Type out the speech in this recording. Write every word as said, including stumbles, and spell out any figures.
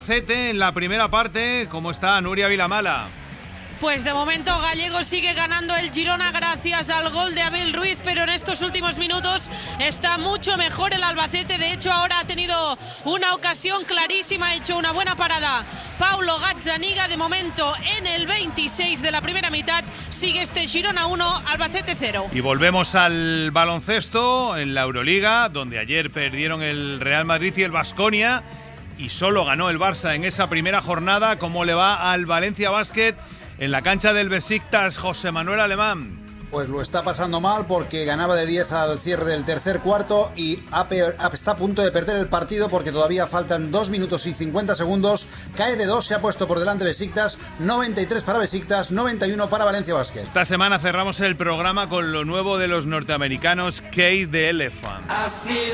Albacete en la primera parte. ¿Cómo está Nuria Vilamala? Pues de momento Gallego sigue ganando el Girona gracias al gol de Abel Ruiz, pero en estos últimos minutos está mucho mejor el Albacete. De hecho, ahora ha tenido una ocasión clarísima, ha hecho una buena parada Paulo Gazzaniga. De momento, en el veintiséis de la primera mitad, sigue este Girona uno, Albacete cero. Y volvemos al baloncesto en la Euroliga, donde ayer perdieron el Real Madrid y el Baskonia, y solo ganó el Barça en esa primera jornada. ¿Cómo le va al Valencia Basket en la cancha del Besiktas, José Manuel Alemán? Pues lo está pasando mal porque ganaba de diez al cierre del tercer cuarto y está a punto de perder el partido porque todavía faltan dos minutos y cincuenta segundos. Cae de dos, se ha puesto por delante Besiktas, noventa y tres para Besiktas, noventa y uno para Valencia Basket. Esta semana cerramos el programa con lo nuevo de los norteamericanos Cage the Elephant.